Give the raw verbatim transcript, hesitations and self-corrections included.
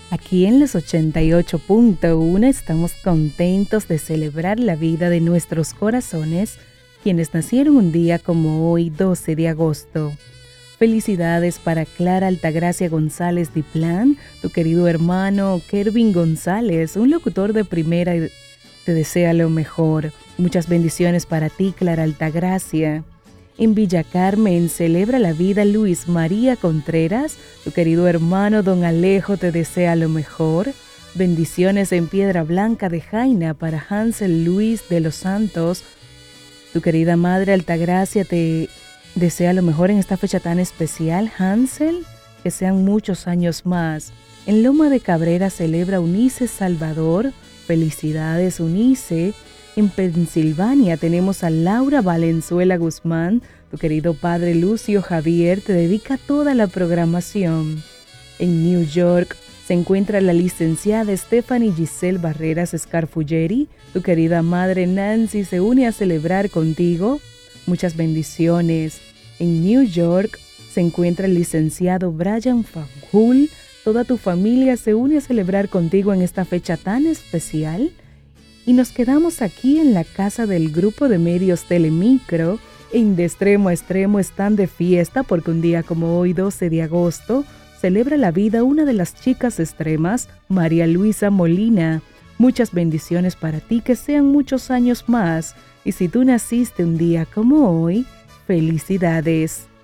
Aquí en los ochenta y ocho punto uno estamos contentos de celebrar la vida de nuestros corazones, quienes nacieron un día como hoy, doce de agosto. Felicidades para Clara Altagracia González Diplán, tu querido hermano Kervin González, un locutor de primera, te desea lo mejor. Muchas bendiciones para ti, Clara Altagracia. En Villa Carmen celebra la vida Luis María Contreras, tu querido hermano don Alejo te desea lo mejor. Bendiciones en Piedra Blanca de Jaina para Hansel Luis de los Santos, tu querida madre Altagracia te desea lo mejor en esta fecha tan especial. Hansel, que sean muchos años más. En Loma de Cabrera celebra Unice Salvador, felicidades Unice. En Pensilvania tenemos a Laura Valenzuela Guzmán, tu querido padre Lucio Javier te dedica toda la programación. En New York se encuentra la licenciada Stephanie Giselle Barreras Scarfulleri, tu querida madre Nancy se une a celebrar contigo. Muchas bendiciones. En New York se encuentra el licenciado Brian Fanjul, toda tu familia se une a celebrar contigo en esta fecha tan especial. Y nos quedamos aquí en la casa del grupo de medios Telemicro. En De Extremo a Extremo están de fiesta porque un día como hoy, doce de agosto, celebra la vida una de las chicas extremas, María Luisa Molina. Muchas bendiciones para ti, que sean muchos años más. Y si tú naciste un día como hoy, felicidades.